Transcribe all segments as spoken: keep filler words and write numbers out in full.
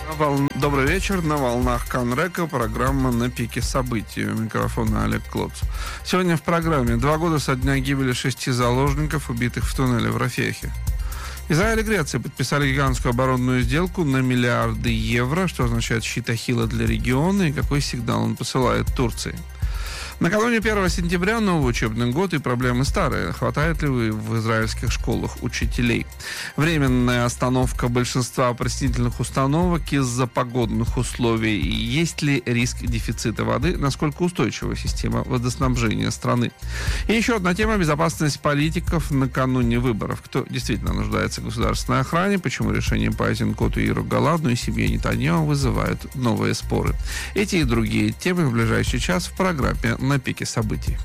Вол... Добрый вечер. На волнах Канрека программа «На пике событий». У микрофона Олег Клоц. Сегодня в программе два года со дня гибели шести заложников, убитых в туннеле в Рафехе. Израиль и Греция подписали гигантскую оборонную сделку на миллиарды евро, что означает щит Ахилла для региона, и какой сигнал он посылает Турции. Накануне первого сентября новый учебный год, и проблемы старые. Хватает ли вы в израильских школах учителей? Временная остановка большинства опреснительных установок из-за погодных условий. Есть ли риск дефицита воды? Насколько устойчива система водоснабжения страны? И еще одна тема – безопасность политиков накануне выборов. Кто действительно нуждается в государственной охране? Почему решение по Айзенкоту и Яиру Галадну и семье Нетаньяху вызывают новые споры? Эти и другие темы в ближайший час в программе «На пике событий».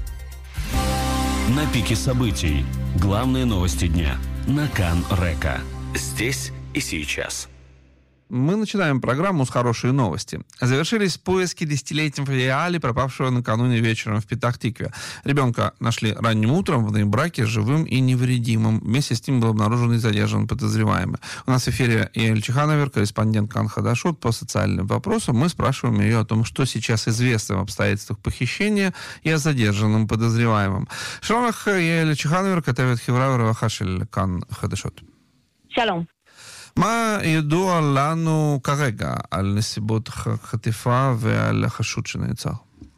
На пике событий. Главные новости дня. На Кан-Река. Здесь и сейчас. Мы начинаем программу с хорошей новости. Завершились поиски десятилетнего Яли, пропавшего накануне вечером в Петах-Тикве. Ребенка нашли ранним утром в Ней-Браке живым и невредимым. Вместе с ним был обнаружен и задержан подозреваемый. У нас в эфире Яэль Чихановер, корреспондент Кан Хадашот по социальным вопросам. Мы спрашиваем ее о том, что сейчас известно об обстоятельствах похищения и о задержанном подозреваемом. Шалом, Яэль Чихановер, катавет хевра ורווחה של Кан Хадашот. שלום. מה ידוע לנו כרגע על נסיבות החטיפה ועל החשוד שנעצר?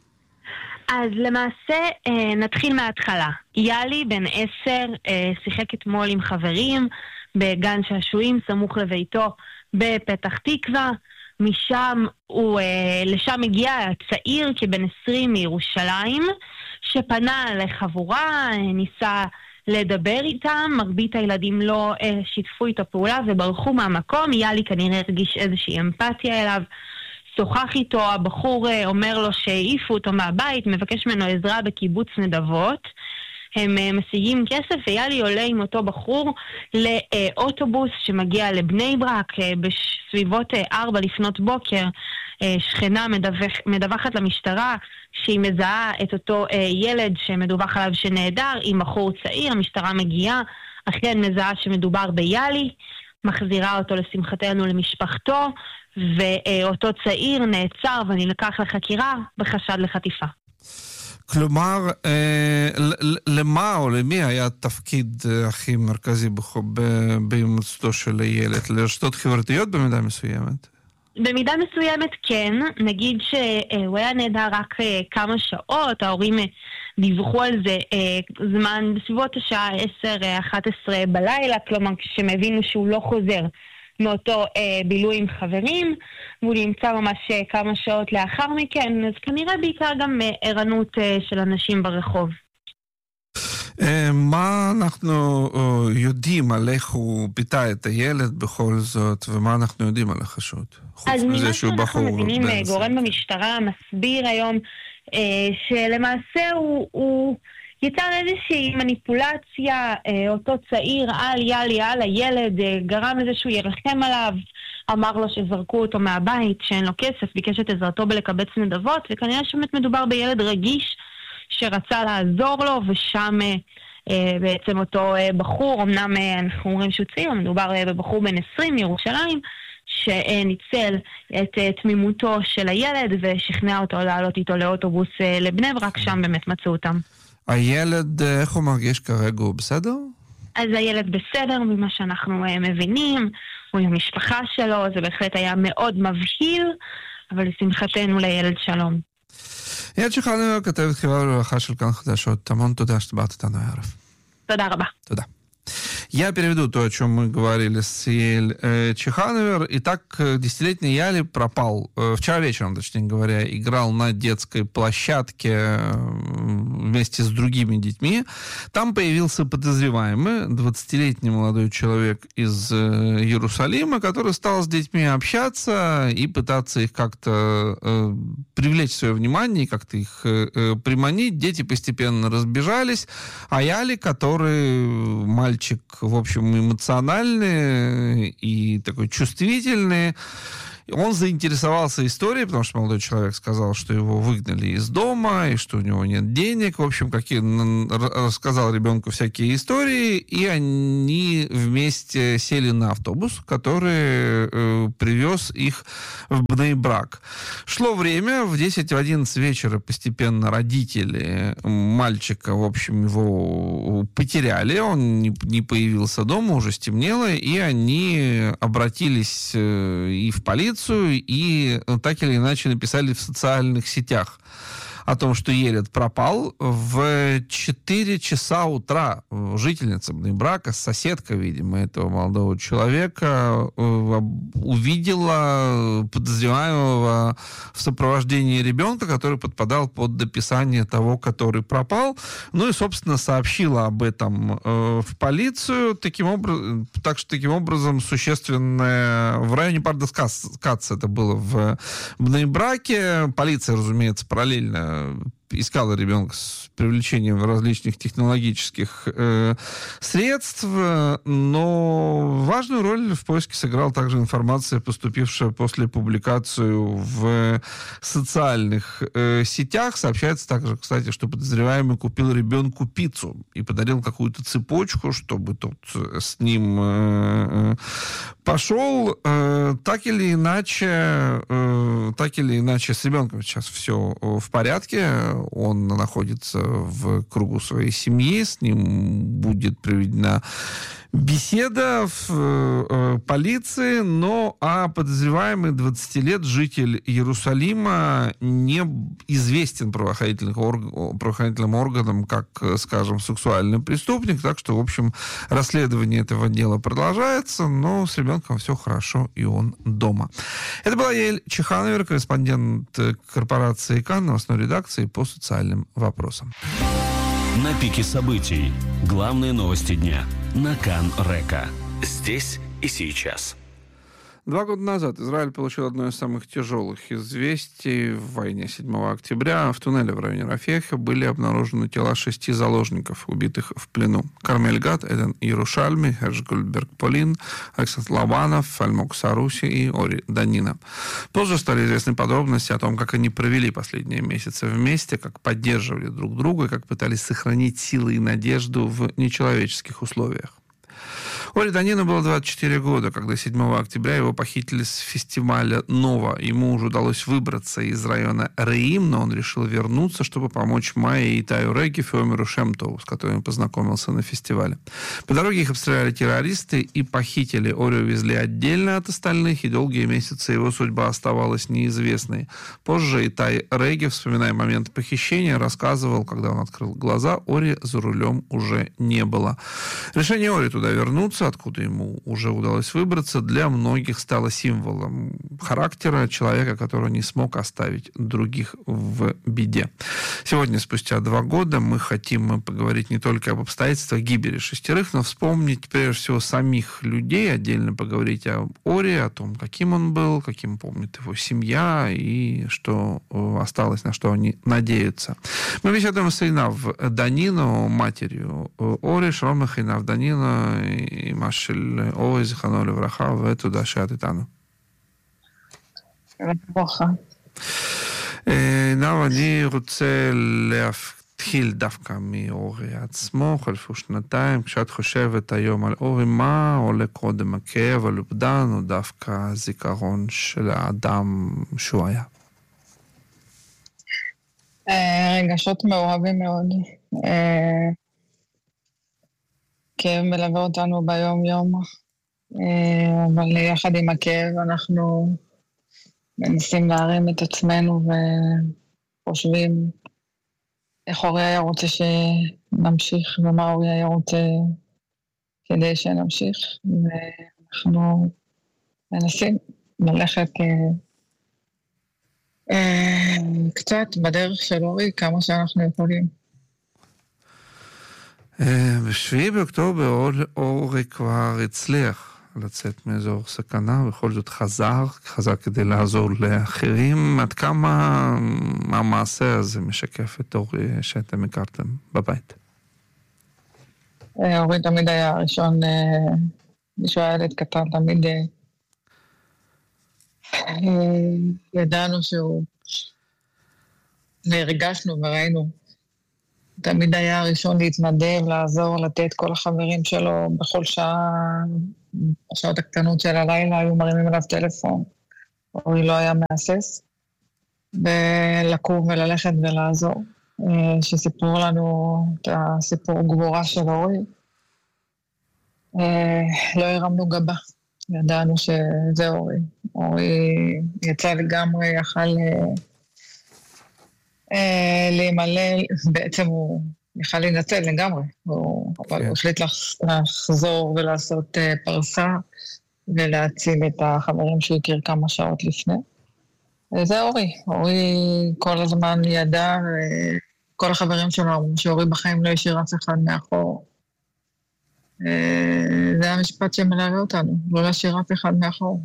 אז למעשה נתחיל מההתחלה. יאלי בן עשר שיחק אתמול עם חברים בגן שעשועים סמוך לביתו בפתח תקווה. משם הוא, לשם הגיע צעיר כבן עשרים מירושלים שפנה לחבורה, ניסה לדבר איתם, מרבית הילדים לא אה, שיתפו איתו פעולה וברחו מהמקום. יאלי כנראה הרגיש איזושהי אמפתיה אליו, שוחח איתו, הבחור אה, אומר לו שהעיפו אותו מהבית, מבקש ממנו עזרה בקיבוץ נדבות. הם אה, משיגים כסף ויאלי עולה עם אותו בחור לאוטובוס שמגיע לבני ברק אה, בסביבות אה, ארבע לפנות בוקר. אה, שכנה מדווח, מדווחת למשטרה שהיא מזהה את אותו אה, ילד שמדווח עליו שנעדר עם בחור צעיר. המשטרה מגיעה, אכן מזהה שמדובר ביאלי, מחזירה אותו לשמחתנו למשפחתו, ואותו צעיר נעצר ונלקח לחקירה בחשד לחטיפה. כלומר, אה, למה או למי היה תפקיד הכי מרכזי בהימצאותו של הילד? לרשתות חברתיות במידה מסוימת? במידה מסוימת כן, נגיד שהוא היה נהדר רק כמה שעות, ההורים דיווחו על זה זמן בסביבות השעה עשר אחת עשרה בלילה, כלומר כשהם הבינו שהוא לא חוזר מאותו בילוי עם חברים, והוא נמצא ממש כמה שעות לאחר מכן, אז כנראה בעיקר גם ערנות של אנשים ברחוב. מה אנחנו יודעים על איך הוא פיתה את הילד בכל זאת, ומה אנחנו יודעים על החשוד? אז ממה שאנחנו מבינים, גורם במשטרה מסביר היום שלמעשה הוא, הוא יצר איזושהי מניפולציה, אותו צעיר על יאלי, על הילד, גרם לזה שהוא ירחם עליו, אמר לו שזרקו אותו מהבית, שאין לו כסף, ביקש את עזרתו בלקבץ נדבות, וכנראה שבאמת מדובר בילד רגיש שרצה לעזור לו, ושם אה, בעצם אותו אה, בחור, אמנם אה, אנחנו אומרים שהוא צעיר, מדובר אה, בבחור בן עשרים מירושלים, שניצל את אה, תמימותו של הילד, ושכנע אותו לעלות איתו לאוטובוס אה, לבני ברק, שם באמת מצאו אותם. הילד, איך הוא מרגיש כרגע, הוא בסדר? אז הילד בסדר, ממה שאנחנו אה, מבינים, הוא עם המשפחה שלו, זה בהחלט היה מאוד מבהיל, אבל לשמחתנו לילד שלום. יעל чихановер, כתבת חברה ורווחה של כאן חדשות. המון תודה שדיברת איתנו הערב. תודה רבה. תודה. Я переведу то, о чем мы говорили с Яэль э, Чихановер. Итак, десятилетний Яли пропал. Э, вчера вечером, точнее говоря, играл на детской площадке э, вместе с другими детьми. Там появился подозреваемый, двадцатилетний молодой человек из э, Иерусалима, который стал с детьми общаться и пытаться их как-то э, привлечь свое внимание, как-то их э, приманить. Дети постепенно разбежались, а Яли, который мальчик в общем, эмоциональные и такой чувствительные. Он заинтересовался историей, потому что молодой человек сказал, что его выгнали из дома, и что у него нет денег. В общем, какие, рассказал ребенку всякие истории, и они вместе сели на автобус, который э, привез их в Бней-Брак. Шло время, в десять-одиннадцать вечера постепенно родители мальчика, в общем, его потеряли, он не, не появился дома, уже стемнело, и они обратились э, и в полицию, и так или иначе написали в социальных сетях о том, что Елет пропал. В четыре часа утра жительница Бней-Брака, соседка, видимо, этого молодого человека, увидела подозреваемого в сопровождении ребенка, который подпадал под описание того, который пропал. Ну и, собственно, сообщила об этом в полицию. Таким образом, так что, таким образом, существенное... В районе Пардас-Кац это было в Бней-Браке. Полиция, разумеется, параллельно искала ребенка с привлечением различных технологических э, средств, но важную роль в поиске сыграла также информация, поступившая после публикации в социальных э, сетях. Сообщается также, кстати, что подозреваемый купил ребенку пиццу и подарил какую-то цепочку, чтобы тот с ним э, пошел. Э, так или иначе, э, так или иначе, с ребенком сейчас все в порядке. Он находится в кругу своей семьи, с ним будет проведена беседа в э, полиции, но а подозреваемый двадцати лет, житель Иерусалима, не известен правоохранительным, орг... правоохранительным органам как, скажем, сексуальный преступник, так что, в общем, расследование этого дела продолжается, но с ребенком все хорошо, и он дома. Это была Яэль Чехановер, корреспондент корпорации КАН, новостной редакции по социальным вопросам. На пике событий. Главные новости дня. На Кан Река. Здесь и сейчас. Два года назад Израиль получил одно из самых тяжелых известий в войне. седьмого октября в туннеле в районе Рафеха были обнаружены тела шести заложников, убитых в плену. Кармель Гат, Эден Иерушальми, Херш Гульберг Полин, Александр Лаванов, Альмок Саруси и Ори Данина. Позже стали известны подробности о том, как они провели последние месяцы вместе, как поддерживали друг друга, как пытались сохранить силы и надежду в нечеловеческих условиях. Оре Данину было двадцать четыре года, когда седьмого октября его похитили с фестиваля «Нова». Ему уже удалось выбраться из района Реим, но он решил вернуться, чтобы помочь Майе и Таю Регеф и Омеру Шемтову, с которыми познакомился на фестивале. По дороге их обстреляли террористы и похитили. Орю увезли отдельно от остальных, и долгие месяцы его судьба оставалась неизвестной. Позже Итай Регеф, вспоминая момент похищения, рассказывал, когда он открыл глаза, Ори за рулем уже не было. Решение Ори туда вернуться, откуда ему уже удалось выбраться, для многих стало символом характера человека, который не смог оставить других в беде. Сегодня, спустя два года, мы хотим поговорить не только об обстоятельствах гибели шестерых, но вспомнить, прежде всего, самих людей, отдельно поговорить о Оре, о том, каким он был, каким помнит его семья и что осталось, на что они надеются. Мы беседуем с Эйнав Данину, матерью Ори. Шалом לך, Эйнав Данину, אמא של אורי, זיכרונו לברכה, ותודה שאת איתנו. לברכה. נאו, אני רוצה להתחיל דווקא מאורי עצמו. חלפו שנתיים. כשאת חושבת היום על אורי, מה עולה קודם, הכאב, הלובדן, או דווקא הזיכרון של האדם שהוא היה? רגשות מעורבים מאוד. כאב מלווה אותנו ביום יום, אבל יחד עם הכאב אנחנו מנסים להרים את עצמנו וחושבים איך אורי היה רוצה שנמשיך ומה אורי היה רוצה כדי שנמשיך, ואנחנו מנסים ללכת קצת בדרך של אורי כמה שאנחנו יכולים. בשביעי באוקטובר אורי כבר הצליח לצאת מאזור סכנה, בכל זאת חזר, חזר כדי לעזור לאחרים. עד כמה המעשה הזה משקף את אורי שאתם הכרתם בבית? אורי תמיד היה הראשון, מישהו היה ילד קטן, תמיד ידענו שהוא, והרגשנו וראינו, תמיד היה הראשון להתנדב, לעזור, לתת כל החברים שלו בכל שעה, השעות הקטנות של הלילה, היו מרימים אליו טלפון, אורי לא היה מהסס, ולקום וללכת ולעזור. שסיפרו לנו את הסיפור גבורה של אורי. לא הרמנו גבה, ידענו שזה אורי. אורי יצא לגמרי, יכל להימלל, בעצם הוא יכל להינצל לגמרי, אבל הוא החליט לחזור ולעשות פרסה, ולהציל את החברים שהוא הכיר כמה שעות לפני. זה אורי, אורי כל הזמן ידע, כל החברים שלו אמרו שאורי בחיים לא השאיר אף אחד מאחור. זה המשפט שמלווה אותנו, לא להשאיר אף אחד מאחור.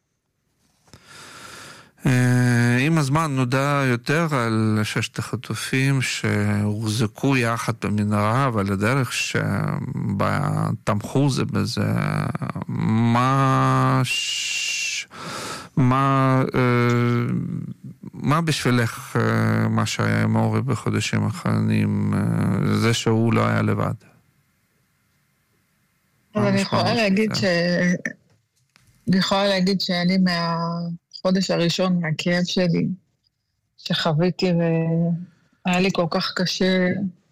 עם הזמן נודע יותר על ששת החטופים שהוחזקו יחד במנהרה, אבל הדרך שבה תמכו זה בזה, מה... מה, מה בשבילך מה שהיה עם אורי בחודשים האחרונים, זה שהוא לא היה לבד? אז אני יכולה להגיד ש... אני יכולה להגיד שאני מהחודש הראשון, מהכאב שלי, שחוויתי והיה לי כל כך קשה,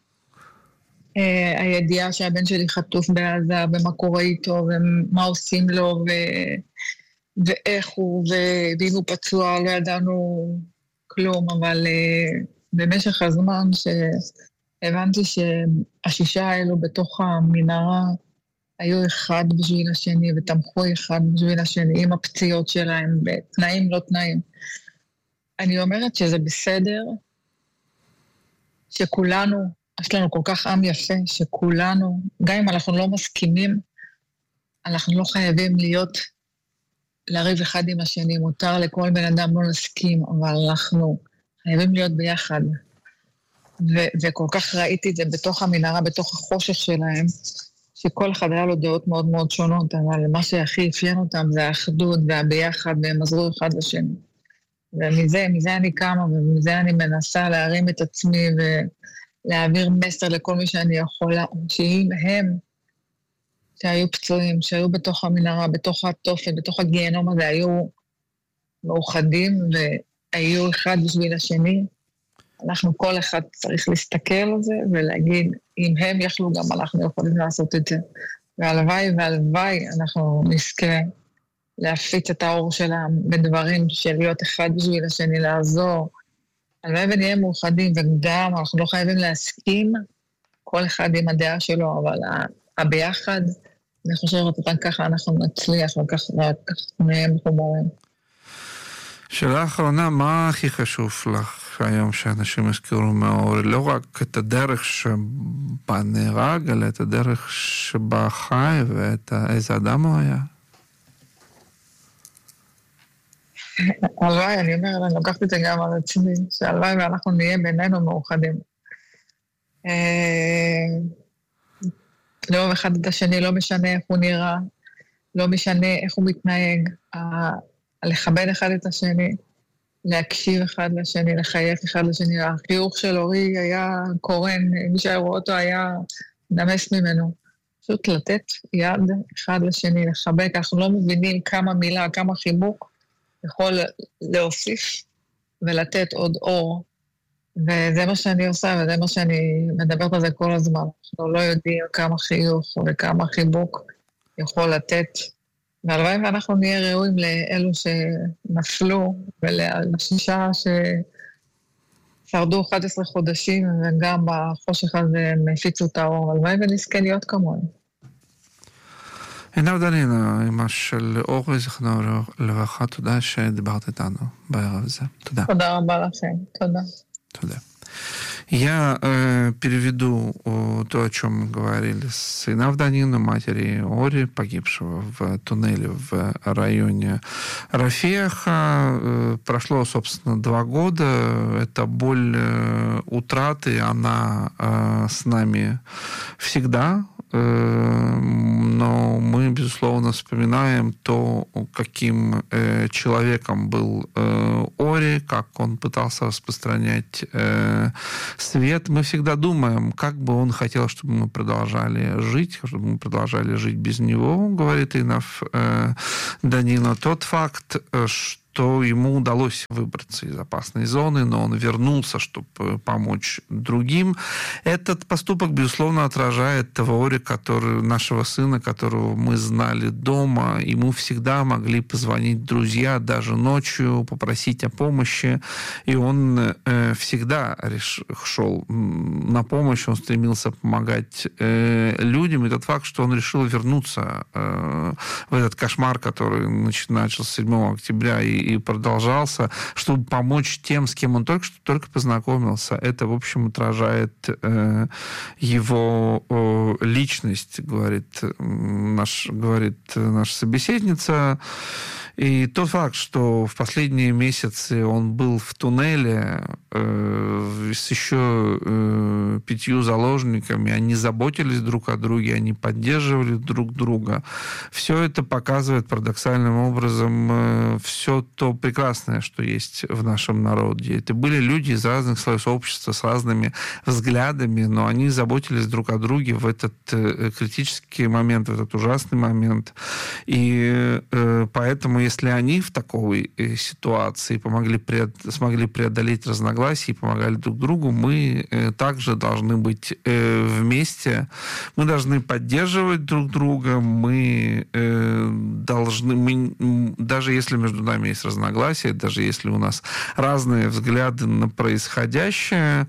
הידיעה שהבן שלי חטוף בעזה, ומה קורה איתו, ומה עושים לו, ו... ואיך הוא, ואם הוא פצוע, לא ידענו כלום, אבל uh, במשך הזמן שהבנתי שהשישה האלו בתוך המנהרה היו אחד בשביל השני, ותמכו אחד בשביל השני, עם הפציעות שלהם, בתנאים לא תנאים. אני אומרת שזה בסדר, שכולנו, יש לנו כל כך עם יפה, שכולנו, גם אם אנחנו לא מסכימים, אנחנו לא חייבים להיות... לריב אחד עם השני, מותר לכל בן אדם לא להסכים, אבל אנחנו חייבים להיות ביחד. ו- וכל כך ראיתי את זה בתוך המנהרה, בתוך החושך שלהם, שכל אחד היה לו דעות מאוד מאוד שונות, אבל מה שהכי אפיין אותם זה האחדות והביחד, והם עזרו אחד לשני. ומזה, מזה אני קמה, ומזה אני מנסה להרים את עצמי, ולהעביר מסר לכל מי שאני יכולה, שאם הם, שהיו פצועים, שהיו בתוך המנהרה, בתוך התופת, בתוך הגיהנום הזה, היו מאוחדים והיו אחד בשביל השני. אנחנו כל אחד צריך להסתכל על זה ולהגיד, אם הם יכלו, גם אנחנו יכולים לעשות את זה. והלוואי והלוואי אנחנו נזכה להפיץ את האור שלהם בדברים של להיות אחד בשביל השני, לעזור. הלוואי ונהיה מאוחדים, וגם אנחנו לא חייבים להסכים, כל אחד עם הדעה שלו, אבל הביחד, אני חושבת, אותן ככה אנחנו נצליח, וכך נהיה מחוברים. שאלה האחרונה, מה הכי חשוב לך היום שאנשים הזכירו מאורי? לא רק את הדרך שבה נהרג, אלא את הדרך שבה חי, ואיזה אדם הוא היה? הלוואי, אני אומרת, אני לוקחת את זה גם על עצמי, שהלוואי ואנחנו נהיה בינינו מאוחדים. לאהוב אחד את השני, לא משנה איך הוא נראה, לא משנה איך הוא מתנהג, לכבד אחד את השני, להקשיב אחד לשני, לחייך אחד לשני. החיוך של אורי היה קורן, מי שהראו אותו היה נמס ממנו. פשוט לתת יד אחד לשני, לחבק. אנחנו לא מבינים כמה מילה, כמה חיבוק יכול להוסיף ולתת עוד אור. וזה מה שאני עושה, וזה מה שאני מדברת על זה כל הזמן. אנחנו לא יודעים כמה חיוך וכמה חיבוק יכול לתת. והלוואי ואנחנו נהיה ראויים לאלו שנפלו, ולשישה ששרדו אחד עשר חודשים, וגם בחושך הזה הם הפיצו את האור. הלוואי ונזכה להיות כמוהם. עינב דנינו, אמא של אורי, זכרונו לברכה, תודה שדיברת איתנו בערב הזה. Туда. תודה рба לכם. תודה. Туда. Я э, переведу э, то, о чем мы говорили с Инав Данину, матери Ори, погибшего в туннеле в районе Рафеха. Э, прошло, собственно, два года. Эта боль э, утраты, она э, с нами всегда. но мы, безусловно, вспоминаем то, каким человеком был Ори, как он пытался распространять свет. Мы всегда думаем, как бы он хотел, чтобы мы продолжали жить, чтобы мы продолжали жить без него, говорит Инав Данино. Тот факт, что то ему удалось выбраться из опасной зоны, но он вернулся, чтобы помочь другим. Этот поступок, безусловно, отражает того Ори, который, нашего сына, которого мы знали дома. Ему всегда могли позвонить друзья, даже ночью, попросить о помощи. И он э, всегда реш... шел на помощь, он стремился помогать э, людям. И тот факт, что он решил вернуться э, в этот кошмар, который нач... начался седьмого октября и и продолжался, чтобы помочь тем, с кем он только что только познакомился. Это, в общем, отражает э, его э, личность, говорит, наш, говорит наша собеседница. И тот факт, что в последние месяцы он был в туннеле э, с еще э, пятью заложниками, они заботились друг о друге, они поддерживали друг друга. Все это показывает парадоксальным образом э, все то прекрасное, что есть в нашем народе. Это были люди из разных слоев общества с разными взглядами, но они заботились друг о друге в этот э, критический момент, в этот ужасный момент. И э, поэтому если они в такой ситуации помогли преод... смогли преодолеть разногласия и помогали друг другу, мы э, также должны быть э, вместе. Мы должны поддерживать друг друга. Мы э, должны... Мы, даже если между нами есть разногласия, даже если у нас разные взгляды на происходящее,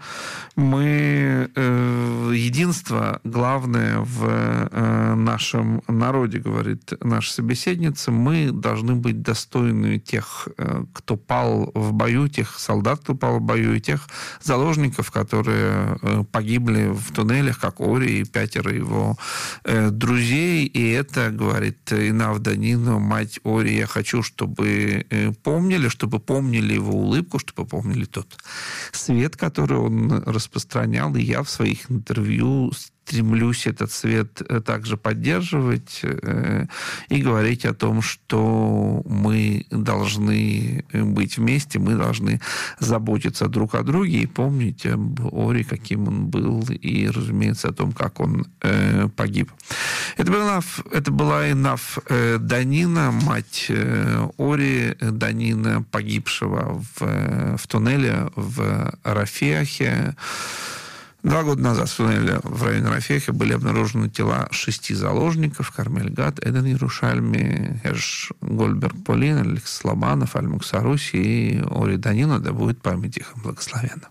мы... Э, единство главное в э, нашем народе, говорит наша собеседница. Мы должны быть достойны тех, кто пал в бою, тех солдат, кто пал в бою, и тех заложников, которые погибли в туннелях, как Ори и пятеро его друзей. И это, говорит Инав Данино, мать Ори, я хочу, чтобы помнили, чтобы помнили его улыбку, чтобы помнили тот свет, который он распространял. И я в своих интервью стремлюсь этот свет также поддерживать э, и говорить о том, что мы должны быть вместе, мы должны заботиться друг о друге и помнить об Ори, каким он был, и, разумеется, о том, как он э, погиб. Это была, это была Инав э, Данино, мать э, Ори Данино, погибшего в, в туннеле в Рафехе. Два года назад в туннеле в районе Рафеха были обнаружены тела шести заложников: Кармель Гат, Эден Ярушальми, Эрш Гольберг Полин, Алекс Лобанов, Альмук Саруси и Ори Данино, да будет память их благословенна.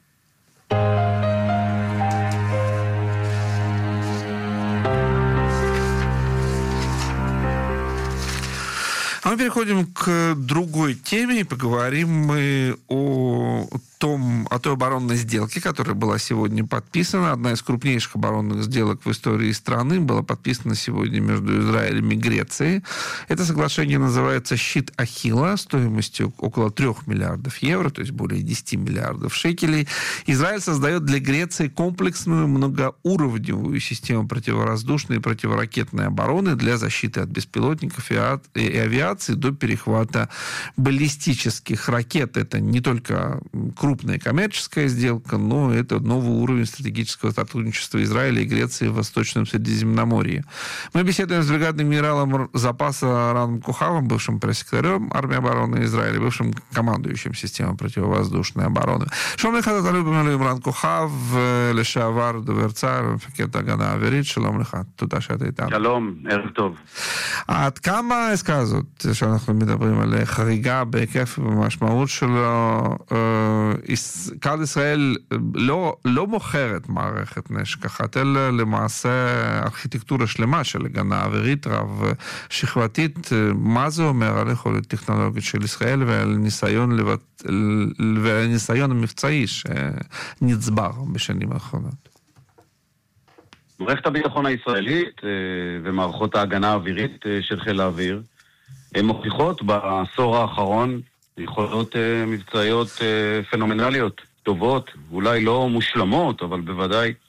А мы переходим к другой теме и поговорим мы о том, о той оборонной сделке, которая была сегодня подписана. Одна из крупнейших оборонных сделок в истории страны была подписана сегодня между Израилем и Грецией. Это соглашение называется «Щит Ахилла» стоимостью около трех миллиардов евро, то есть более десяти миллиардов шекелей. Израиль создает для Греции комплексную многоуровневую систему противовоздушной и противоракетной обороны для защиты от беспилотников и авиации до перехвата баллистических ракет. Это не только крупная крупная коммерческая сделка, но это новый уровень стратегического сотрудничества Израиля и Греции в Восточном Средиземноморье. Мы беседуем с бригадным генералом запаса Раном Кухавом, бывшим пресс-секретарем армии обороны Израиля, бывшим командующим системой противовоздушной обороны. שלום לך, תת-אלוף במילואים רן כוכב, לשעבר דובר צה"ל, מפקד ההגנה האווירית. שלום לך, תודה שאתה איתנו. שלום, ערב טוב. עד כמה העסקה הזאת שאנחנו מדברים על חריגה בהיקף ובמשמעות שלו, קהל ישראל לא, לא מוכרת מערכת נשק אחת, אלא למעשה ארכיטקטורה שלמה של הגנה אווירית רב שכבתית. מה זה אומר על יכולת טכנולוגית של ישראל ועל ניסיון, לבט... ועל הניסיון המבצעי שנצבר בשנים האחרונות? מערכת הביטחון הישראלית ומערכות ההגנה האווירית של חיל האוויר הן מוכיחות בעשור האחרון יכולות מבצעיות פנומנליות, טובות, אולי לא מושלמות, אבל בוודאי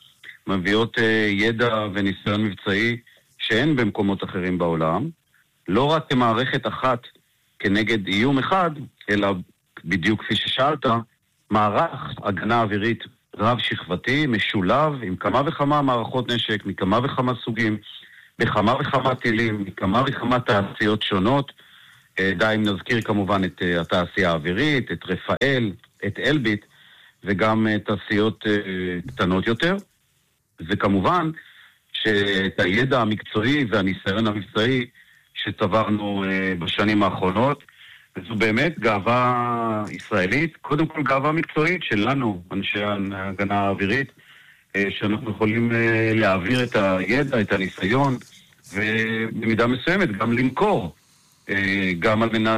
מביאות ידע וניסיון מבצעי שאין במקומות אחרים בעולם, לא רק כמערכת אחת כנגד איום אחד, אלא בדיוק כפי ששאלת, מערך הגנה אווירית רב שכבתי, משולב, עם כמה וכמה מערכות נשק, מכמה וכמה סוגים, בכמה וכמה טילים, מכמה וכמה תעשיות שונות. די אם נזכיר כמובן את התעשייה האווירית, את רפאל, את אלביט, וגם תעשיות קטנות יותר. וכמובן שאת הידע המקצועי והניסיון המבצעי שצברנו בשנים האחרונות, וזו באמת גאווה ישראלית, קודם כל גאווה מקצועית שלנו, אנשי ההגנה האווירית, שאנחנו יכולים להעביר את הידע, את הניסיון, ובמידה מסוימת גם למכור, גם על מנת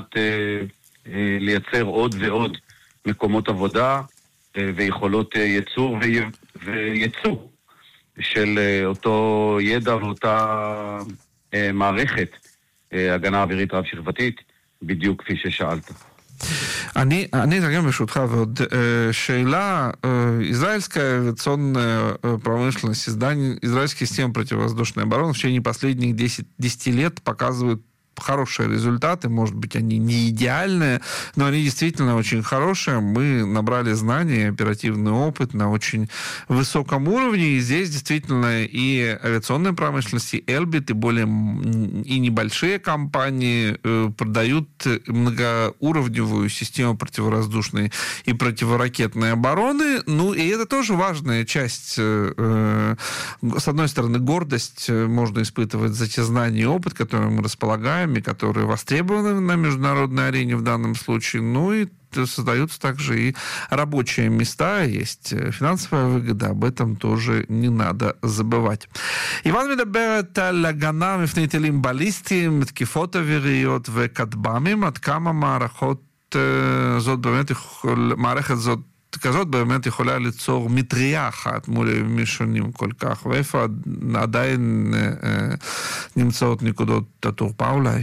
לייצר עוד ועוד מקומות עבודה ויכולות ייצור וייצוא של אותו ידע ואותה מערכת הגנה אווירית רב שכבתית, בדיוק כפי ששאלת. אני, אני אתרגם ברשותך, ועוד שאלה, израильская авиационная промышленность, издание, израильские системы противовоздушной обороны в течение последних десять лет показывают хорошие результаты, может быть, они не идеальные, но они действительно очень хорошие. Мы набрали знания, оперативный опыт на очень высоком уровне, и здесь действительно и авиационная промышленность, и Элбит, и более и небольшие компании э, продают многоуровневую систему противовоздушной и противоракетной обороны. Ну, и это тоже важная часть. Э, с одной стороны, гордость можно испытывать за те знания и опыт, которые мы располагаем, которые востребованы на международной арене в данном случае, ну и создаются также и рабочие места, есть финансовая выгода, об этом тоже не надо забывать. איוון מדברת על הגנה מפני טילים בליסטיים, תקיפות אוויריות וכטב"מים, עד כמה מערכות זאת באמת יכול, מערכת זאת כזאת באמת יכולה ליצור מטריה אחת מול איומים שונים כל כך, ואיפה עדיין נמצאות נקודות התורפה אולי?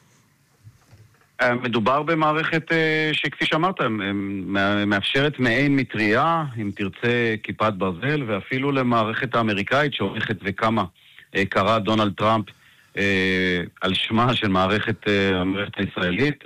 מדובר במערכת שכפי שאמרת, מאפשרת מעין מטריה, אם תרצה כיפת ברזל, ואפילו למערכת האמריקאית שהולכת וכמה קרא דונלד טראמפ על שמה של מערכת המערכת הישראלית,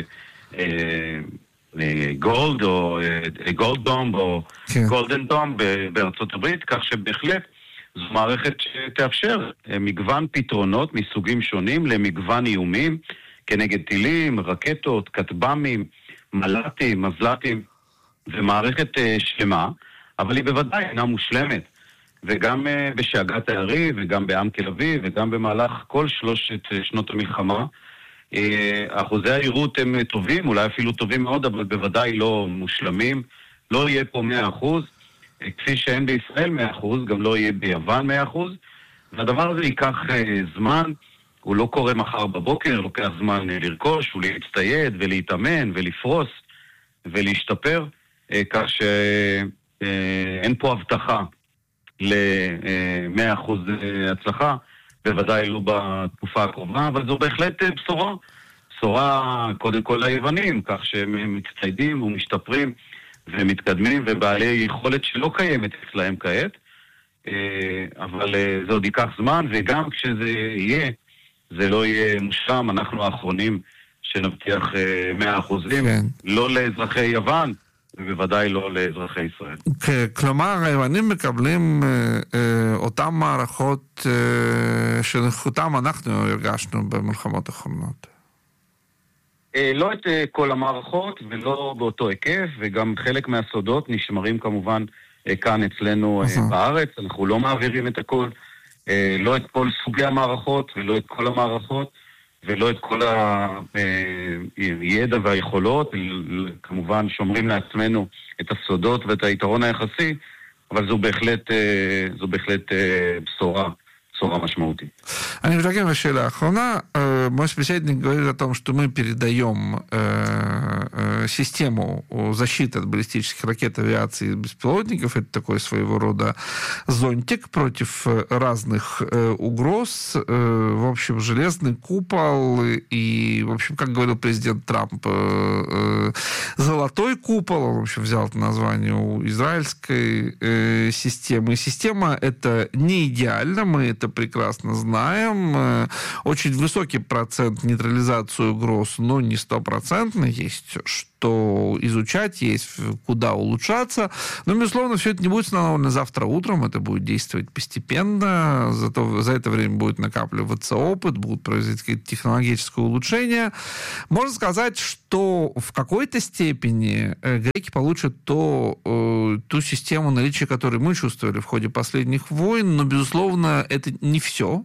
גולד או גולד דום או גולדן דום בארצות הברית, כך שבהחלט זו מערכת שתאפשר מגוון פתרונות מסוגים שונים למגוון איומים כנגד טילים, רקטות, כטב"מים, מל"טים, מזל"טים, ומערכת שלמה, אבל היא בוודאי אינה מושלמת. וגם בשאגת הערי וגם בעם תל אביב וגם במהלך כל שלושת שנות המלחמה, אחוזי העירות הם טובים, אולי אפילו טובים מאוד, אבל בוודאי לא מושלמים. לא יהיה פה מאה אחוז, כפי שאין בישראל מאה אחוז, גם לא יהיה ביוון מאה אחוז. והדבר הזה ייקח זמן, הוא לא קורה מחר בבוקר, לוקח זמן לרכוש ולהצטייד ולהתאמן ולפרוס ולהשתפר, כך שאין פה הבטחה ל-מאה אחוז הצלחה, בוודאי לא בתקופה הקרובה, אבל זו בהחלט בשורה. בשורה קודם כל ליוונים, כך שהם מצטיידים ומשתפרים ומתקדמים, ובעלי יכולת שלא קיימת אצלהם כעת, אבל זה עוד ייקח זמן, וגם כשזה יהיה, זה לא יהיה מושלם, אנחנו האחרונים שנבטיח מאה אחוזים, כן. לא לאזרחי יוון, ובוודאי לא לאזרחי ישראל. כלומר, היוונים מקבלים אותם מערכות שאותם אנחנו הרגשנו במלחמות האחרונות. לא את כל המערכות ולא באותו היקף, וגם חלק מהסודות נשמרים כמובן כאן אצלנו בארץ, אנחנו לא מעבירים את הכל, לא את כל סוגי המערכות ולא את כל המערכות, ולא את כל הידע והיכולות, כמובן שומרים לעצמנו את הסודות ואת היתרון היחסי, אבל זו בהחלט, זו בהחלט בשורה, בשורה משמעותית. אני מתרגם לשאלה האחרונה. Мой собеседник говорит о том, что мы передаем э, систему защиты от баллистических ракет, авиации и беспилотников. Это такой своего рода зонтик против разных э, угроз. Э, в общем, железный купол и, в общем, как говорил президент Трамп, э, э, золотой купол. Он, в общем, взял это название у израильской э, системы. Система эта не идеальна, мы это прекрасно знаем. Э, очень высокий процент нейтрализации угроз, но не стопроцентный. Есть что изучать, есть куда улучшаться. Но, безусловно, все это не будет установлено завтра утром. Это будет действовать постепенно. Зато за это время будет накапливаться опыт, будут производить какие-то технологические улучшения. Можно сказать, что в какой-то степени греки получат то, ту систему наличия, которую мы чувствовали в ходе последних войн. Но, безусловно, это не все.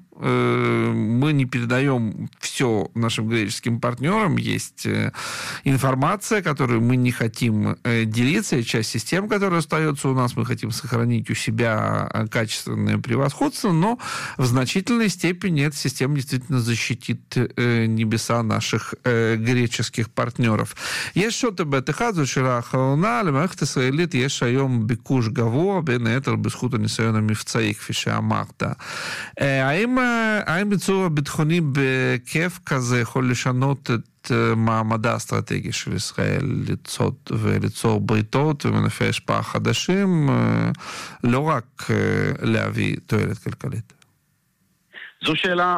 Мы не передаем все нашим греческим партнерам. Есть информация, которую мы не хотим делиться. И часть систем, которая остается у нас, мы хотим сохранить у себя качественное превосходство, но в значительной степени эта система действительно защитит небеса наших греческих партнеров. יש שוט בתחד זו שאלה האחרונה, למערכת הישראלית יש היום ביקוש גבוה, בין היתר בזכות הניסיון המבצעי, כפי שאמרת. האם האם ביצוע ביטחוני בכיף כזה יכול לשנות את מעמדה האסטרטגי של ישראל ליצור וליצור בריתות ומנופי השפעה חדשים, לא רק להביא תועלת כלכלית? זו שאלה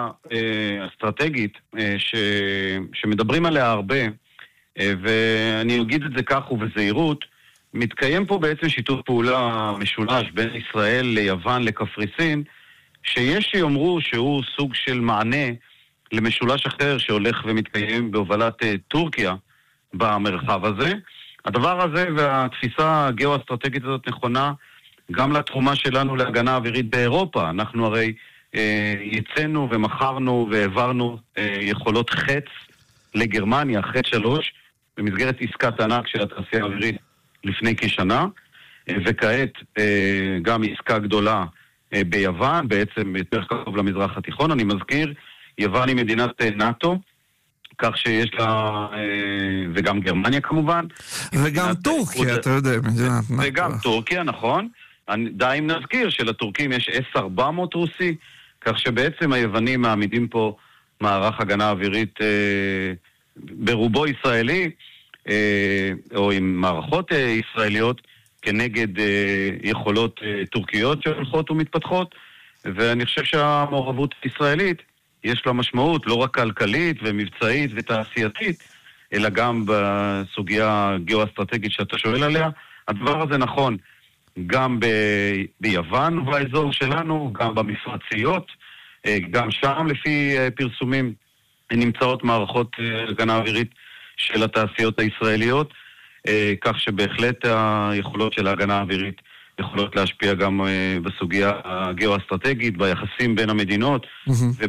אה, אסטרטגית אה, ש, שמדברים עליה הרבה, אה, ואני אגיד את זה כך ובזהירות. מתקיים פה בעצם שיתוף פעולה משולש בין ישראל ליוון לקפריסין, שיש שיאמרו שהוא סוג של מענה למשולש אחר שהולך ומתקיים בהובלת אה, טורקיה במרחב הזה. הדבר הזה והתפיסה הגיאו-אסטרטגית הזאת נכונה גם לתרומה שלנו להגנה אווירית באירופה. אנחנו הרי יצאנו ומכרנו והעברנו יכולות חץ לגרמניה, חץ שלוש, במסגרת עסקת ענק של התעשייה האווירית לפני כשנה, וכעת גם עסקה גדולה ביוון, בעצם יותר קרוב למזרח התיכון. אני מזכיר, יוון היא מדינת נאטו, כך שיש לה, וגם גרמניה כמובן. וגם טורקיה, אתה יודע, מדינת נאטו. וגם טורקיה, נכון. די אם נזכיר שלטורקים יש אס ארבע מאות רוסי, כך שבעצם היוונים מעמידים פה מערך הגנה אווירית אה, ברובו ישראלי, אה, או עם מערכות אה, ישראליות, כנגד אה, יכולות אה, טורקיות שהולכות ומתפתחות, ואני חושב שהמעורבות הישראלית יש לה משמעות לא רק כלכלית ומבצעית ותעשייתית, אלא גם בסוגיה גיאו-אסטרטגית שאתה שואל עליה. הדבר הזה נכון גם ב- ביוון ובאזור שלנו, גם במפרציות, גם שם לפי פרסומים נמצאות מערכות הגנה אווירית של התעשיות הישראליות, כך שבהחלט היכולות של ההגנה האווירית יכולות להשפיע גם בסוגיה הגיאו-אסטרטגית, ביחסים בין המדינות, mm-hmm.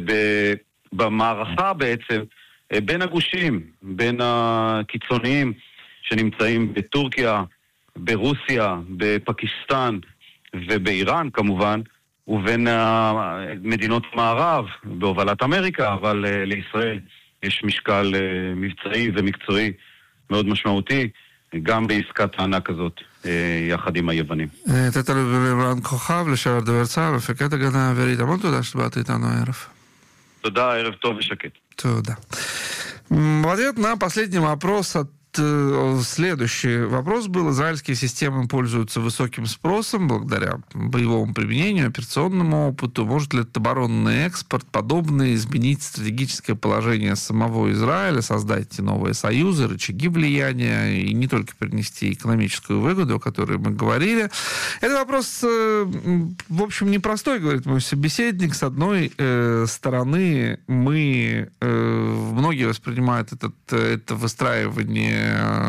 ובמערכה בעצם בין הגושים, בין הקיצוניים שנמצאים בטורקיה, ברוסיה, בפקיסטן ובאיראן כמובן, ובין מדינות מערב, בהובלת אמריקה, אבל לישראל יש משקל מבצעי ומקצועי מאוד משמעותי, גם בעסקת הענק הזאת, יחד עם היוונים. תת-אלוף במילואים כוכב, לשעבר דובר צה"ל, מפקד הגנה אווירית. המון תודה שבאת איתנו הערב. תודה, ערב טוב ושקט. Туда. В ответ на последний вопрос от Следующий вопрос был. Израильские системы пользуются высоким спросом благодаря боевому применению, операционному опыту. Может ли этот оборонный экспорт подобный изменить стратегическое положение самого Израиля, создать новые союзы, рычаги влияния и не только принести экономическую выгоду, о которой мы говорили? Это вопрос, в общем, непростой, говорит мой собеседник. С одной стороны, мы, многие воспринимают этот, это выстраивание,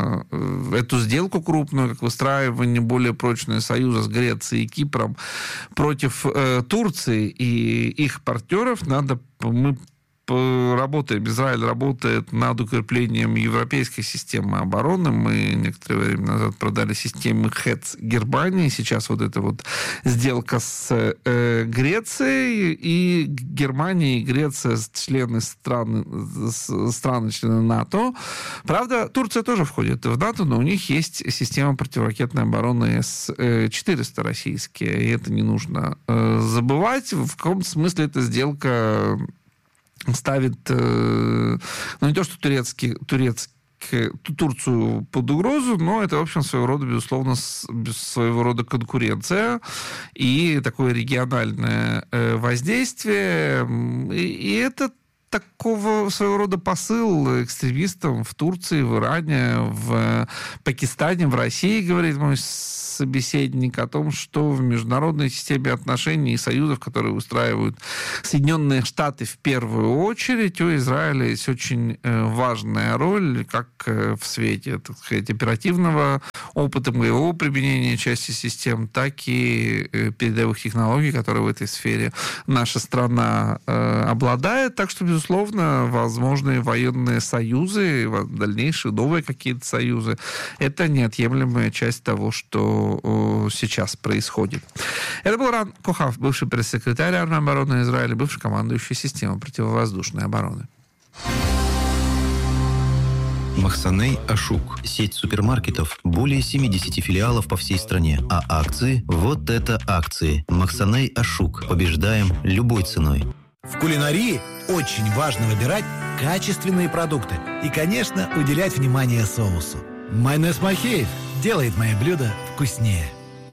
эту сделку крупную, как выстраивание более прочного союза с Грецией и Кипром против э, Турции и их партнеров. Надо, мы работаем, Израиль работает над укреплением европейской системы обороны. Мы некоторое время назад продали системы ХЭЦ Германии. Сейчас вот эта вот сделка с э, Грецией. И Германия и Греция члены страны, страны члены НАТО. Правда, Турция тоже входит в НАТО, но у них есть система противоракетной обороны С четыреста российские. И это не нужно э, забывать. В каком смысле эта сделка ставит, ну, не то, что турецкий, турецкий, Турцию под угрозу, но это, в общем, своего рода, безусловно, своего рода конкуренция и такое региональное воздействие. И это такого своего рода посыл экстремистам в Турции, в Иране, в Пакистане, в России, говорит мой собеседник, о том, что в международной системе отношений и союзов, которые устраивают Соединенные Штаты в первую очередь, у Израиля есть очень важная роль, как в свете, так сказать, оперативного опыта боевого применения части систем, так и передовых технологий, которые в этой сфере наша страна обладает. Так что, безусловно, возможные военные союзы, дальнейшие новые какие-то союзы, это неотъемлемая часть того, что сейчас происходит. Это был Ран Кохав, бывший пресс-секретарь армии обороны Израиля, бывший командующий системой противовоздушной обороны. Махсаней Ашук. Сеть супермаркетов. Более семьдесят филиалов по всей стране. А акции? Вот это акции. Махсаней Ашук. Побеждаем любой ценой. В кулинарии очень важно выбирать качественные продукты. И, конечно, уделять внимание соусу. Майонез Махеев делает мои блюда вкуснее.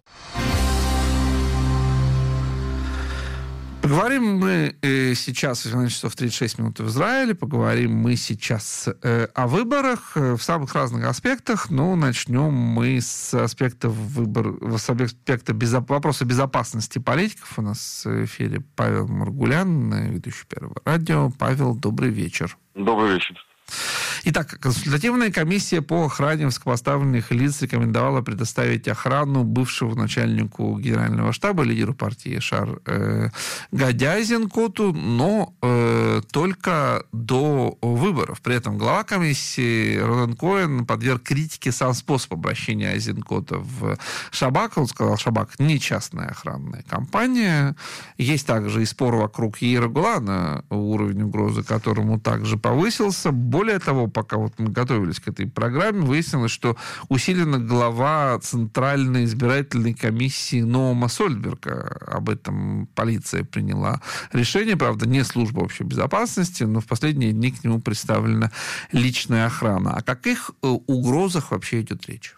Поговорим мы э, сейчас, восемнадцать часов тридцать шесть минут в Израиле, поговорим мы сейчас э, о выборах э, в самых разных аспектах. Ну, начнем мы с аспекта, выбор, с аспекта безо, вопроса безопасности политиков. У нас в эфире Павел Маргулян, ведущий Первого радио. Павел, добрый вечер. Добрый вечер. Итак, консультативная комиссия по охране высокопоставленных лиц рекомендовала предоставить охрану бывшему начальнику генерального штаба, лидеру партии Шар э, Гади Айзенкоту, но э, только до выборов. При этом глава комиссии Ронан Коэн подверг критике сам способ обращения Айзенкота в Шабак. Он сказал, Шабак не частная охранная компания. Есть также и спор вокруг Яира Гулана, уровень угрозы которому также повысился. Более того, пока вот мы готовились к этой программе, выяснилось, что усилена глава Центральной избирательной комиссии Ноама Сольберга. Об этом полиция приняла решение. Правда, не служба общей безопасности, но в последние дни к нему представлена личная охрана. О каких угрозах вообще идет речь?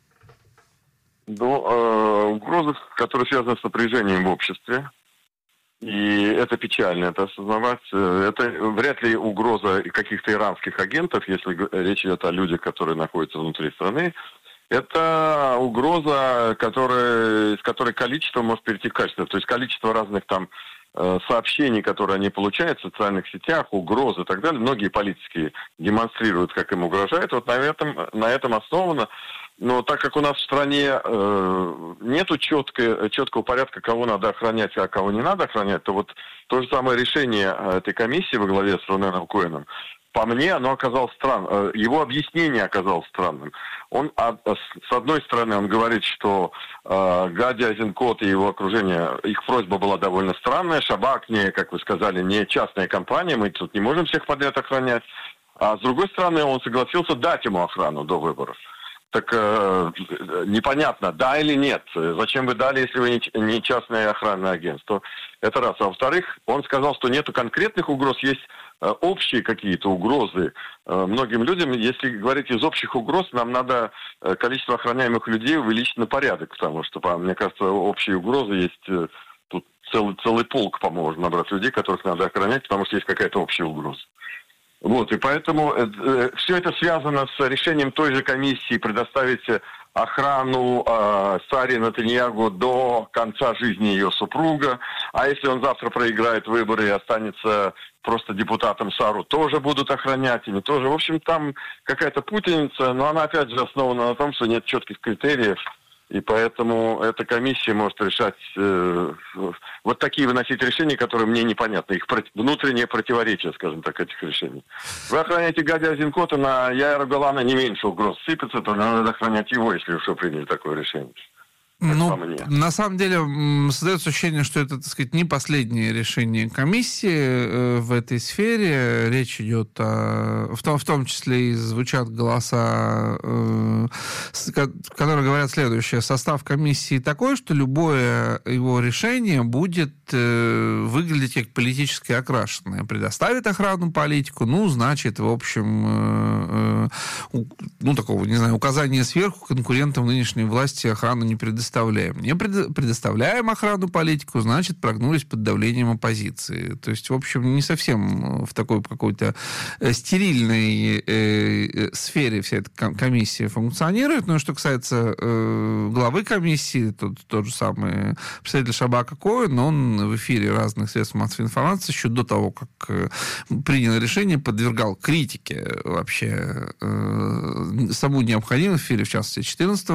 Ну, э, угрозах, которые связаны с напряжением в обществе. И это печально, это осознавать. Это вряд ли угроза каких-то иранских агентов, если речь идет о людях, которые находятся внутри страны. Это угроза, которая, с которой количество может перейти в качество. То есть количество разных там сообщений, которые они получают в социальных сетях, угрозы и так далее. Многие политики демонстрируют, как им угрожают. Вот на этом, на этом основано. Но так как у нас в стране э, нету четко, четкого порядка, кого надо охранять, а кого не надо охранять, то вот то же самое решение этой комиссии во главе с Ронаном Коэном, по мне, оно оказалось странным. Его объяснение оказалось странным. Он, с одной стороны, он говорит, что э, Гади Айзенкот и его окружение, их просьба была довольно странная. Шабак, не, как вы сказали, не частная компания, мы тут не можем всех подряд охранять. А с другой стороны, он согласился дать ему охрану до выборов. Так э, непонятно, да или нет. Зачем вы дали, если вы не частное охранное агентство? Это раз. А во-вторых, он сказал, что нету конкретных угроз, есть э, общие какие-то угрозы э, многим людям. Если говорить из общих угроз, нам надо э, количество охраняемых людей увеличить на порядок, потому что, по, мне кажется, общие угрозы есть... Э, тут целый, целый полк, по-моему, можно набрать людей, которых надо охранять, потому что есть какая-то общая угроза. Вот, и поэтому э, все это связано с решением той же комиссии предоставить охрану э, Саре Натаньягу до конца жизни ее супруга. А если он завтра проиграет выборы и останется просто депутатом, Сару тоже будут охранять, ими тоже. В общем, там какая-то путаница, но она опять же основана на том, что нет четких критериев. И поэтому эта комиссия может решать, э, вот такие выносить решения, которые мне непонятны. Их против, внутреннее противоречие, скажем так, этих решений. Вы охраняете Гади Азинкота, на Яира Голана не меньше угроз сыпется, то надо охранять его, если уж вы приняли такое решение. Ну, на самом деле, создается ощущение, что это, так сказать, не последнее решение комиссии в этой сфере. Речь идет о... В том, в том числе и звучат голоса, которые говорят следующее. Состав комиссии такой, что любое его решение будет выглядеть как политически окрашенное. Предоставит охрану политику, ну, значит, в общем, ну, такого, не знаю, указания сверху конкурентам нынешней власти охрану не предоставит. Не предоставляем охрану политику, значит, прогнулись под давлением оппозиции. То есть, в общем, не совсем в такой какой-то стерильной э, сфере вся эта комиссия функционирует. Но что касается э, главы комиссии, тот, тот же самый представитель Шабака Коэн, он в эфире разных средств массовой информации еще до того, как э, принял решение, подвергал критике вообще э, саму необходимость в эфире, в частности, четырнадцатого